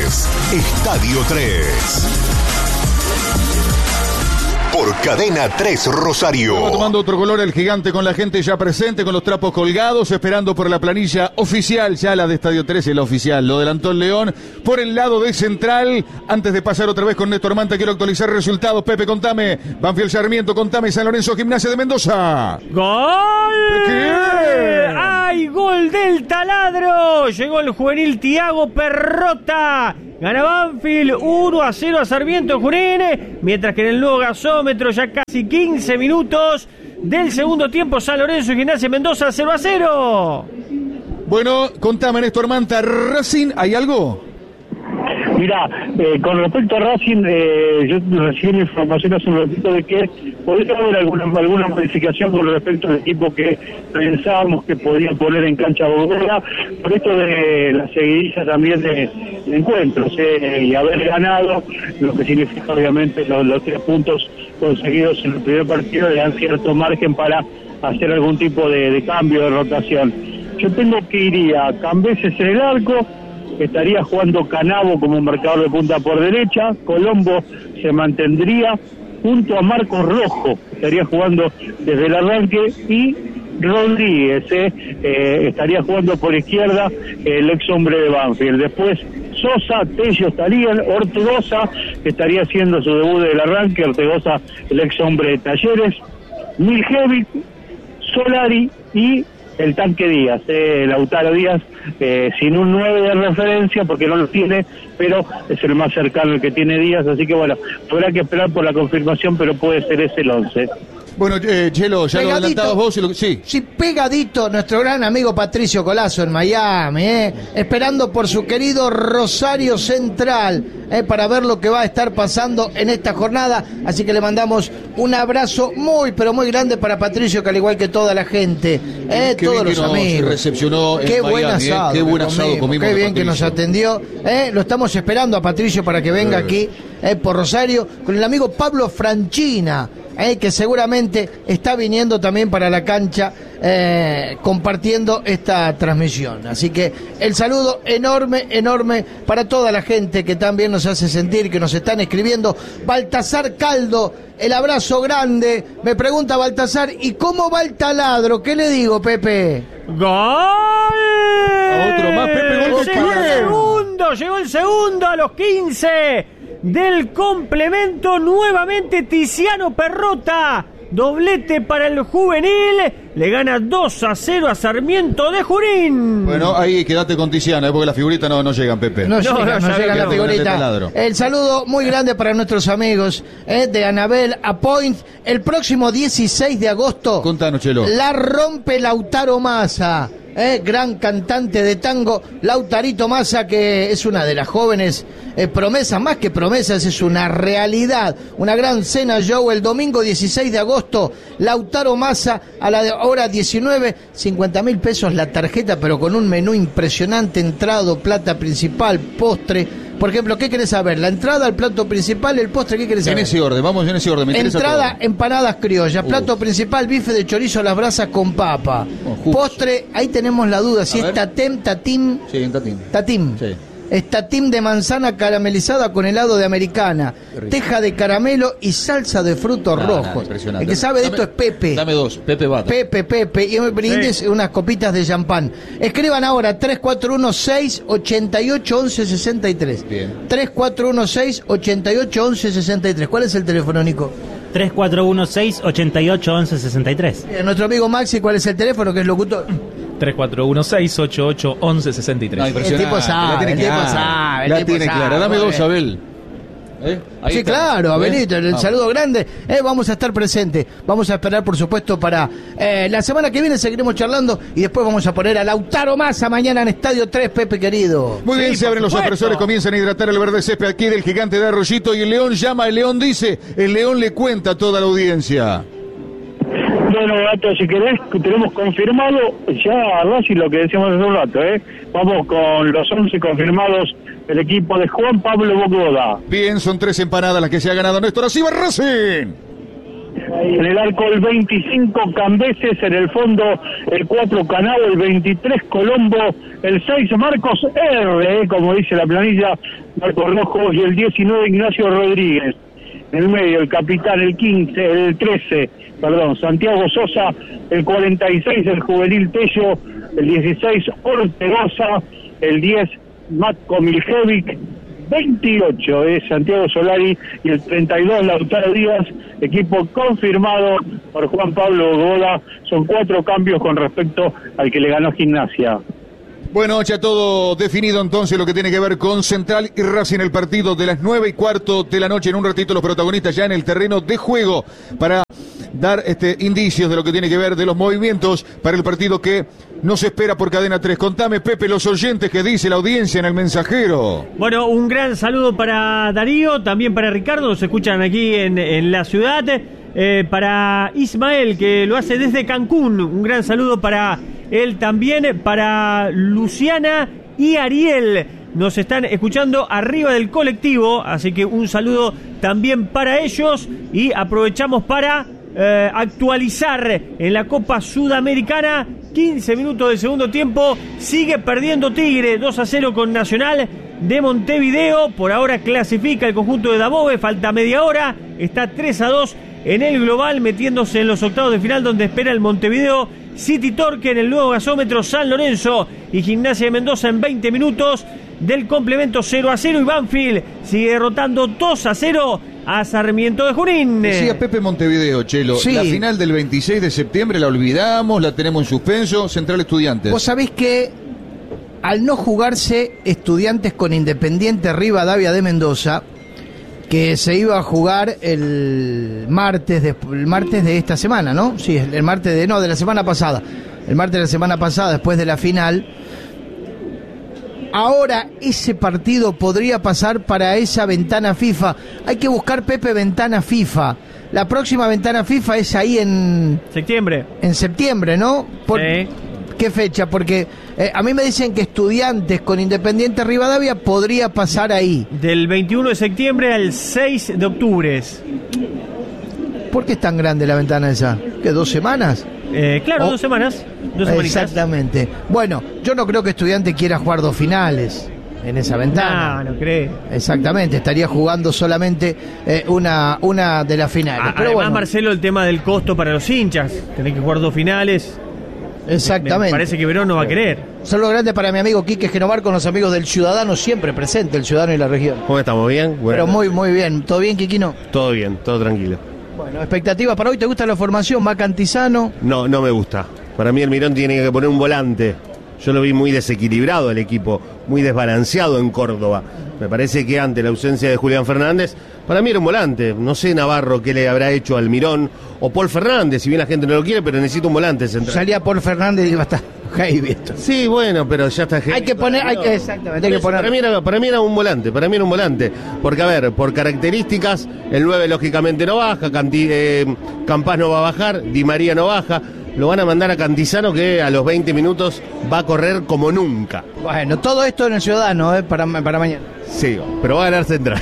es Estadio 3. Por Cadena 3 Rosario. Va tomando otro color el gigante con la gente ya presente, con los trapos colgados, esperando por la planilla oficial, ya la de Estadio 3 es la oficial. Lo adelantó el León por el lado de Central. Antes de pasar otra vez con Néstor Manta, quiero actualizar resultados. Pepe, contame. Banfield Sarmiento, contame. San Lorenzo Gimnasia de Mendoza. ¡Gol! ¿Qué? ¡Ay, gol del Taladro! Llegó el juvenil Thiago Perrota. Gana Banfield 1-0 a Sarmiento Junín, mientras que en el nuevo gasómetro ya casi 15 minutos del segundo tiempo, San Lorenzo y Gimnasia Mendoza 0-0. Bueno, contame, Néstor Manta, Racing, ¿hay algo? Mirá, con respecto a Racing, yo recibí información hace un ratito de que podría haber alguna modificación con respecto al equipo que pensábamos que podía poner en cancha Bodega, por esto de la seguidilla también de encuentros, y haber ganado, lo que significa obviamente los 3 puntos conseguidos en el primer partido, le dan cierto margen para hacer algún tipo de cambio, de rotación. Yo tengo que iría a Cambeses en el arco, estaría jugando Canavo como marcador de punta por derecha, Colombo se mantendría junto a Marcos Rojo, estaría jugando desde el arranque, y Rodríguez estaría jugando por izquierda, el ex hombre de Banfield. Después Sosa, Tello estarían, Ortegoza estaría haciendo su debut del arranque, Ortegoza el ex hombre de Talleres, Miljevic, Solari y el tanque Díaz, Lautaro Díaz, sin un 9 de referencia porque no lo tiene, pero es el más cercano el que tiene Díaz, así que bueno, habrá que esperar por la confirmación, pero puede ser ese el 11. Bueno, Chelo, ya pegadito, lo adelantabas vos. Sí, pegadito nuestro gran amigo Patricio Colazo en Miami, esperando por su querido Rosario Central, para ver lo que va a estar pasando en esta jornada. Así que le mandamos un abrazo muy, pero muy grande para Patricio, que al igual que toda la gente, todos los amigos. Recepcionó qué buen asado, qué buen asado comimos. Qué bien que nos atendió. Lo estamos esperando a Patricio para que venga aquí por Rosario con el amigo Pablo Franchina. Que seguramente está viniendo también para la cancha, compartiendo esta transmisión. Así que el saludo enorme, enorme para toda la gente que también nos hace sentir, que nos están escribiendo. Baltasar Caldo, el abrazo grande. Me pregunta Baltasar, ¿y cómo va el Taladro? ¿Qué le digo, Pepe? ¡Gol! Otro más, Pepe, gol. Llegó el segundo a los 15 del complemento, nuevamente Tiziano Perrota, doblete para el juvenil, le gana 2-0 a Sarmiento de Junín. Bueno, ahí quédate con Tiziano, porque las figuritas no llegan, Pepe. No llegan las figuritas. El saludo muy grande para nuestros amigos de Anabel Apoint. El próximo 16 de agosto, contanos, Chelo, la rompe Lautaro Massa. Gran cantante de tango, Lautarito Massa, que es una de las jóvenes promesas, más que promesas, es una realidad. Una gran cena show el domingo 16 de agosto, Lautaro Massa a la hora 19, 50.000 pesos la tarjeta, pero con un menú impresionante, entrado, plata principal, postre. Por ejemplo, ¿qué querés saber? La entrada, el plato principal, el postre, ¿qué querés saber? En ese orden, vamos en ese orden. Me entrada, todo. Empanadas criollas, plato principal, bife de chorizo a las brasas con papa. Postre, ahí tenemos la duda, si es tatim. Sí, en tatim. Tatim. Sí. Es tatim de manzana caramelizada con helado de americana, teja de caramelo y salsa de frutos rojos. Impresionante. El que sabe de esto es Pepe. Dame dos, Pepe Bata. Pepe. Y me brindes unas copitas de champán. Escriban ahora 3416-881163. Bien. 3416-881163. ¿Cuál es el teléfono, Nico? 3416-881163. Nuestro amigo Maxi, ¿cuál es el teléfono, que es locutor? 3416-881163. No, el tipo sabe, el tipo sabe. La tiene clara. Dame dos, Abel. Sí, está. Claro, Abelito, el saludo grande. Vamos a estar presentes. Vamos a esperar, por supuesto, para la semana que viene seguiremos charlando y después vamos a poner a Lautaro Massa mañana en Estadio 3, Pepe querido. Muy bien, se abren los apresores, comienzan a hidratar el verde césped aquí del gigante de Arroyito y el León llama, el León dice, el León le cuenta a toda la audiencia. Bueno, Gato, si querés, tenemos confirmado ya, Racing, lo que decíamos hace un rato, Vamos con los 11 confirmados del equipo de Juan Pablo Bocoda. Bien, son 3 empanadas las que se ha ganado Néstor. Así va Racing. En el arco el 25 Cambeses, en el fondo el 4 Canavo, el 23 Colombo, el 6 Marcos R, como dice la planilla Marcos Rojo, y el 19 Ignacio Rodríguez. En el medio, el capitán, el 13, Santiago Sosa, el 46, el juvenil Tello, el 16, Ortegoza, el 10, Matko Miljevic, 28 es Santiago Solari y el 32 Lautaro Díaz, equipo confirmado por Juan Pablo Goda. Son 4 cambios con respecto al que le ganó Gimnasia. Bueno, ya todo definido entonces lo que tiene que ver con Central y Racing, el partido de las 9:15 de la noche. En un ratito los protagonistas ya en el terreno de juego para dar indicios de lo que tiene que ver de los movimientos para el partido que nos espera por Cadena 3. Contame, Pepe, los oyentes que dice la audiencia en el mensajero. Bueno, un gran saludo para Darío, también para Ricardo, nos escuchan aquí en la ciudad. Para Ismael, que lo hace desde Cancún, un gran saludo para él también, para Luciana y Ariel, nos están escuchando arriba del colectivo, así que un saludo también para ellos, y aprovechamos para actualizar en la Copa Sudamericana. 15 minutos del segundo tiempo, sigue perdiendo Tigre, 2-0 con Nacional de Montevideo, por ahora clasifica el conjunto de Dabove, falta media hora, está 3-2 en el global, metiéndose en los octavos de final, donde espera el Montevideo City Torque en el nuevo gasómetro San Lorenzo y Gimnasia de Mendoza en 20 minutos del complemento 0-0, y Banfield sigue derrotando 2-0 a Sarmiento de Junín. Decía Pepe Montevideo, Chelo, sí. La final del 26 de septiembre la olvidamos, la tenemos en suspenso. Central Estudiantes. Vos sabés que al no jugarse Estudiantes con Independiente Rivadavia de Mendoza, que se iba a jugar el martes de esta semana, ¿no? Sí, el martes de la semana pasada. El martes de la semana pasada, después de la final. Ahora ese partido podría pasar para esa ventana FIFA. Hay que buscar, Pepe, ventana FIFA. La próxima ventana FIFA es ahí en septiembre. En septiembre, ¿no? Sí. ¿Qué fecha? Porque a mí me dicen que Estudiantes con Independiente Rivadavia podría pasar ahí. Del 21 de septiembre al 6 de octubre. ¿Por qué es tan grande la ventana esa? ¿Qué, 2 semanas? Claro, 2 semanas. 2 semanitas. Exactamente. Bueno, yo no creo que Estudiantes quiera jugar 2 finales en esa ventana. No creo. Exactamente, estaría jugando solamente una de las finales. Pero además, bueno, Marcelo, el tema del costo para los hinchas. Tenés que jugar 2 finales. Exactamente. Me parece que Verón no va a querer. Saludo grande para mi amigo Quique Genovar, con los amigos del Ciudadano, siempre presente, el Ciudadano y la región. ¿Cómo estamos? ¿Bien? Bueno. Pero muy bien. ¿Todo bien, Quiquino? Todo bien, todo tranquilo. Bueno, expectativas para hoy. ¿Te gusta la formación? ¿Va Cantizano? No me gusta. Para mí el Mirón tiene que poner un volante. Yo lo vi muy desequilibrado el equipo, muy desbalanceado en Córdoba. Me parece que ante la ausencia de Julián Fernández, para mí era un volante. No sé Navarro qué le habrá hecho al Mirón, o Paul Fernández, si bien la gente no lo quiere, pero necesita un volante central. Salía Paul Fernández y iba a estar heavy esto. Sí, bueno, pero ya está heavy. Hay que poner, exactamente, hay que poner. Para mí era un volante, porque a ver, por características, el 9 lógicamente no baja, Campás no va a bajar, Di María no baja. Lo van a mandar a Cantizano, que a los 20 minutos va a correr como nunca. Bueno, todo esto en el Ciudadano, para mañana. Sí, pero va a ganar Central.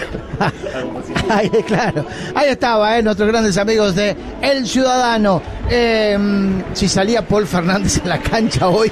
Claro, ahí estaba, nuestros grandes amigos de El Ciudadano. Si salía Paul Fernández en la cancha hoy.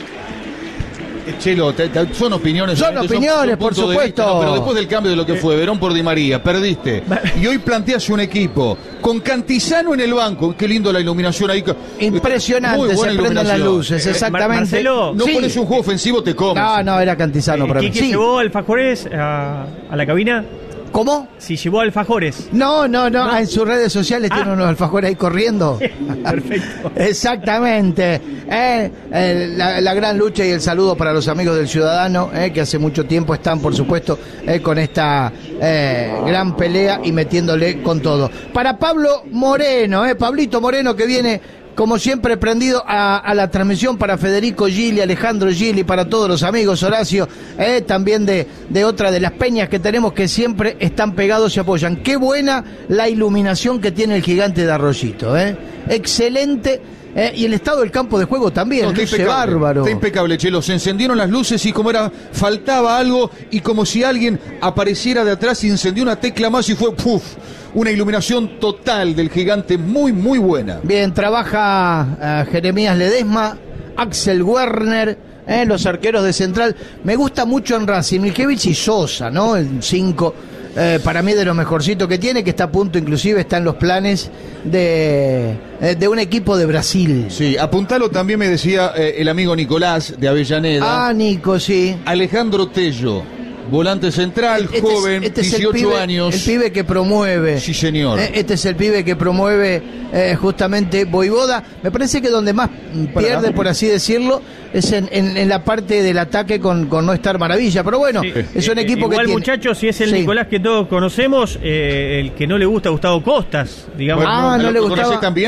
Chelo, son opiniones. Son opiniones, por punto de supuesto. vista, no, pero después del cambio de lo que fue Verón por Di María, perdiste. Y hoy planteas un equipo con Cantizano en el banco. Qué lindo la iluminación ahí. Impresionante, se prenden las luces, exactamente. Marcelo, no pones un juego ofensivo, te comes. No, era Cantizano para mí. ¿Quién llevó alfajores a la cabina? ¿Cómo? Si llevó alfajores. No, en sus redes sociales tiene unos alfajores ahí corriendo. Perfecto. Exactamente. La gran lucha y el saludo para los amigos del Ciudadano, que hace mucho tiempo están, por supuesto, con esta gran pelea y metiéndole con todo. Para Pablo Moreno, Pablito Moreno, que viene como siempre prendido a la transmisión, para Federico Gili, Alejandro Gili, para todos los amigos, Horacio, también de otra de las peñas que tenemos, que siempre están pegados y apoyan. Qué buena la iluminación que tiene el Gigante de Arroyito, excelente. Y el estado del campo de juego también, luce bárbaro. Está impecable, Chelo. Se encendieron las luces y faltaba algo, y como si alguien apareciera de atrás y encendió una tecla más y fue ¡puf! Una iluminación total del Gigante, muy, muy buena. Bien, trabaja Jeremías Ledesma, Axel Werner, Los arqueros de Central. Me gusta mucho en Racing, Milkevich y Sosa, ¿no? El 5, para mí de lo mejorcito que tiene, que está a punto, inclusive está en los planes de un equipo de Brasil. Sí, apuntalo también me decía el amigo Nicolás de Avellaneda. Ah, Nico, sí. Alejandro Tello, volante central, joven, 18 años. El pibe que promueve. Sí, señor. Este es el pibe que promueve justamente Voivoda. Me parece que donde más pierde, por así decirlo, es en la parte del ataque con no estar Maravilla. Pero bueno, sí, es un equipo que igual, tiene... muchachos, si es el Sí. Nicolás que todos conocemos, el que no le gusta a Gustavo Costas, digamos. Bueno, no le ¿lo gustaba. conocés también?